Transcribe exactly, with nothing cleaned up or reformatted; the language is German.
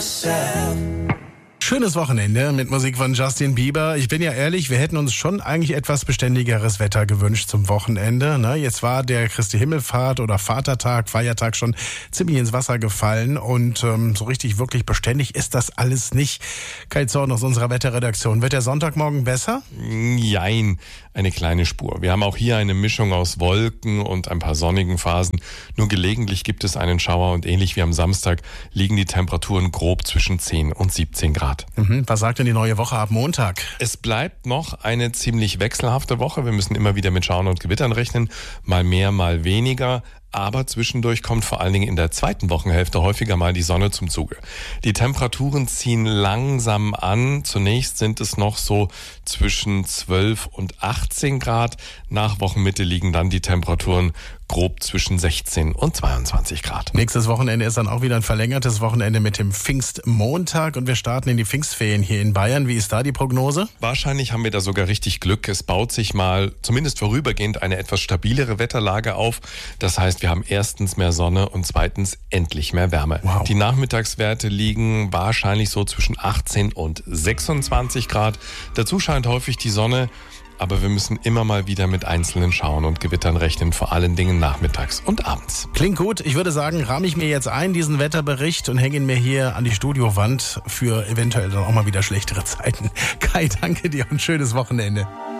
Schönes Wochenende mit Musik von Justin Bieber. Ich bin ja ehrlich, wir hätten uns schon eigentlich etwas beständigeres Wetter gewünscht zum Wochenende. Ne? Jetzt war der Christi Himmelfahrt oder Vatertag, Feiertag schon ziemlich ins Wasser gefallen und ähm, so richtig wirklich beständig ist das alles nicht. Kai Zorn aus unserer Wetterredaktion. Wird der Sonntagmorgen besser? Jein, eine kleine Spur. Wir haben auch hier eine Mischung aus Wolken und ein paar sonnigen Phasen. Nur gelegentlich gibt es einen Schauer und ähnlich wie am Samstag liegen die Temperaturen grob zwischen zehn und siebzehn Grad. Mhm. Was sagt denn die neue Woche ab Montag? Es bleibt noch eine ziemlich wechselhafte Woche. Wir müssen immer wieder mit Schauern und Gewittern rechnen. Mal mehr, mal weniger. Aber zwischendurch kommt vor allen Dingen in der zweiten Wochenhälfte häufiger mal die Sonne zum Zuge. Die Temperaturen ziehen langsam an. Zunächst sind es noch so zwischen zwölf und achtzehn Grad. Nach Wochenmitte liegen dann die Temperaturen grob zwischen sechzehn und zweiundzwanzig Grad. Nächstes Wochenende ist dann auch wieder ein verlängertes Wochenende mit dem Pfingstmontag und wir starten in die Pfingstferien hier in Bayern. Wie ist da die Prognose? Wahrscheinlich haben wir da sogar richtig Glück. Es baut sich mal, zumindest vorübergehend, eine etwas stabilere Wetterlage auf. Das heißt, wir haben erstens mehr Sonne und zweitens endlich mehr Wärme. Wow. Die Nachmittagswerte liegen wahrscheinlich so zwischen achtzehn und sechsundzwanzig Grad. Dazu scheint häufig die Sonne. Aber wir müssen immer mal wieder mit einzelnen Schauern und Gewittern rechnen, vor allen Dingen nachmittags und abends. Klingt gut. Ich würde sagen, rahme ich mir jetzt ein, diesen Wetterbericht, und hänge ihn mir hier an die Studiowand für eventuell dann auch mal wieder schlechtere Zeiten. Kai, danke dir und schönes Wochenende.